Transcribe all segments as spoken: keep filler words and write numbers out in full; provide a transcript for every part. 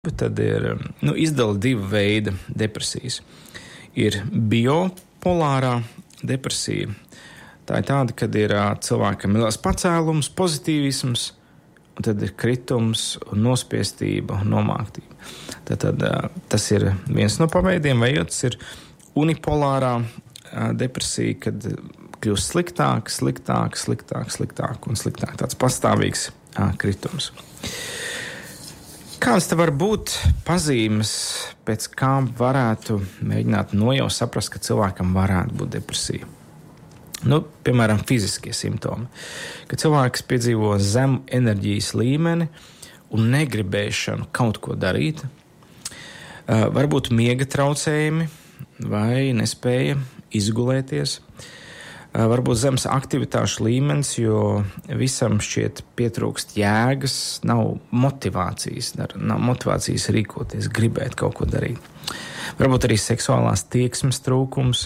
Tad ir nu, izdala divi veidi depresijas. Ir biopolārā depresija. Tā ir tāda, kad ir cilvēkam liels pacēlums, pozitīvisms, un tad ir kritums, nospiestība, nomāktība. Tad, tad, tas ir viens no paveidiem, vai otrs ir unipolārā depresija, kad kļūst sliktāk, sliktāk, sliktāk, sliktāk un sliktāk. Tāds pastāvīgs kritums. Kādas te var būt pazīmes, pēc kā varētu mēģināt nojaust, saprast, ka cilvēkam varētu būt depresija? Nu, piemēram, fiziskie simptomi. Kad cilvēks piedzīvo zemu enerģijas līmeni un negribēšanu kaut ko darīt, varbūt miega traucējumi vai nespēja izgulēties, varbūt zems aktivitāšu līmenis, jo visam šķiet pietrūkst jēgas, nav motivācijas, nav motivācijas rīkoties, gribēt kaut ko darīt. Varbūt arī seksuālās tieksmes trūkums,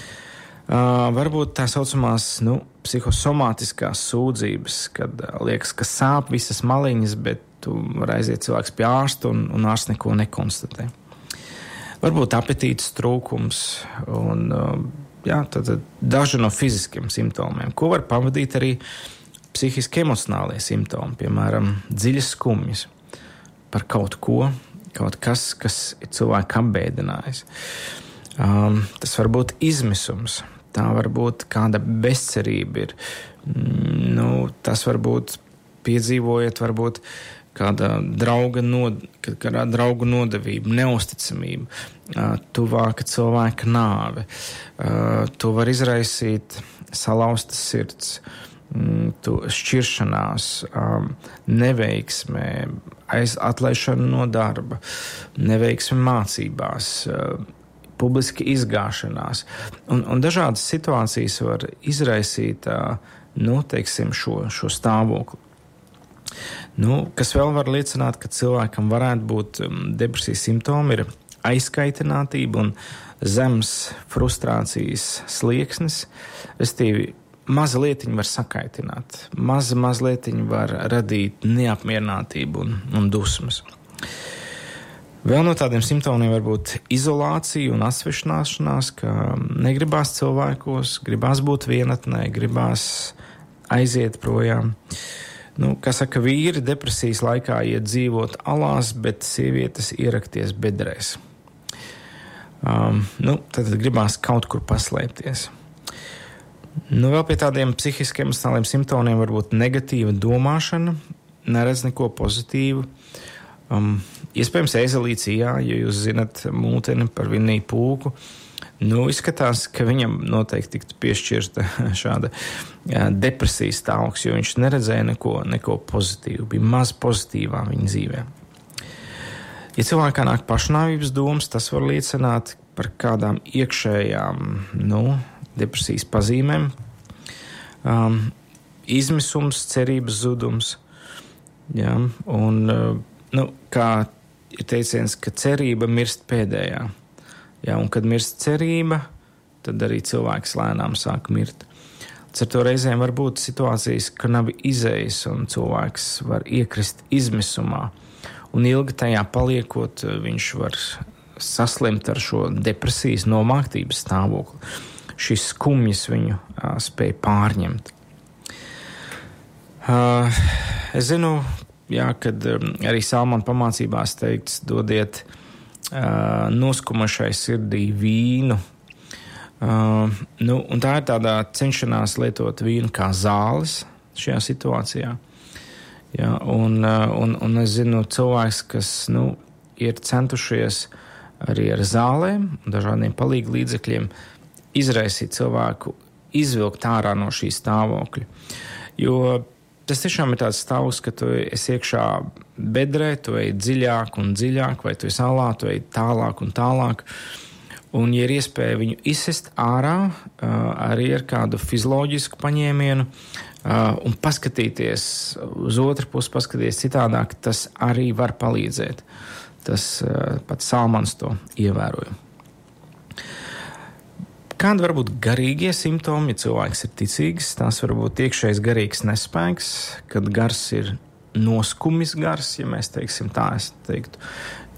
varbūt tā saucamās nu, psihosomātiskās sūdzības, kad liekas, ka sāp visas maliņas, bet tu var aiziet cilvēks pie ārsta un, un ārsts neko nekonstatē. Varbūt apetītes trūkums un Jā, tad daži no fiziskiem simptomiem, ko var pavadīt arī psihiski emocionālie simptomi, piemēram, dziļas skumjas par kaut ko, kaut kas, kas ir cilvēku apbēdinājis. Um, tas var būt izmisums, tā var būt kāda bezcerība ir. Mm, nu, tas var būt piedzīvojot, varbūt kāda drauga, nod, kāda draugu nodevība, neusticamība, uh, tuvāka cilvēka nāve. Uh, to var izraisīt salauztas sirds, mm, tu, šķiršanās, um, neveiksmē, aiz, atlaišana no darba, neveiksme mācībās, uh, publiska izgāšanās. Un, un dažādas situācijas var izraisīt uh, nu, teiksim, šo, šo stāvokli. Nu, kas vēl var liecināt, ka cilvēkam varētu būt depresijas simptomi, ir aizkaitinātība un zems frustrācijas slieksnis. Restīvi, maza lietiņa var sakaitināt, maza, maza lietiņa var radīt neapmierinātību un, un dusmas. Vēl no tādiem simptomiem var būt izolācija un atsvešināšanās, ka negribās cilvēkos, gribās būt vienatnē, gribās aiziet projām. Nu, kā saka, vīri depresijas laikā iet dzīvot alās, bet sievietes ierakties bedrēs. Um, nu, tad gribās kaut kur paslēpties. Nu, vēl pie tādiem psihiskiem emocionāliem simptomiem var būt negatīva domāšana, neredz neko pozitīvu. Um, iespējams, ezelīcijā, ja jūs zinat mūteni par Viniju Pūku, nu, izskatās, ka viņam noteikti tiktu piešķirta šāda jā, depresijas stāvoklis, jo viņš neredzēja neko, neko pozitīvu, bija maz pozitīvā viņa dzīvē. Ja cilvēkā nāk pašnāvības domas, tas var liecināt par kādām iekšējām nu, depresijas pazīmēm. Um, izmisums, cerības zudums. Jā, un, nu, kā ir teiciens, ka cerība mirst pēdējā. Jā, un kad mirst cerība, tad arī cilvēks lēnām sāk mirt. Ar to reizēm var būt situācijas, ka nav izējas un cilvēks var iekrist izmisumā. Un ilgi tajā paliekot, viņš var saslimt ar šo depresijas nomāktības stāvokli. Šis skumjas viņu uh, spēj pārņemt. Uh, es zinu, jā, kad um, arī Salmana pamācībās teikts, dodiet Uh, noskumašai sirdī vīnu. Uh, nu, un tā ir tādā cenšanās lietot vīnu kā zāles šajā situācijā. Jā, un, uh, un, un es zinu cilvēks, kas nu, ir centušies arī ar zālēm un dažādiem palīgu līdzekļiem izraisīt cilvēku, izvilkt ārā no šī stāvokļa. Jo tas tiešām ir tāds stāvoklis, ka tu esi iekšā bedrē, tu ej dziļāk un dziļāk, vai tu esi alā, tu ej tālāk un tālāk. Un, ja ir iespēja viņu izsist ārā, arī ar kādu fizioloģisku paņēmienu, un paskatīties uz otru pusi, paskatīties citādāk, tas arī var palīdzēt. Tas pat Salmans to ievēroja. Kādi var būt garīgie simptomi, ja cilvēks ir ticīgs? Tās var būt iekšējs garīgs nespēks, kad gars ir noskumis gars, ja mēs teiksim tā, es teiktu.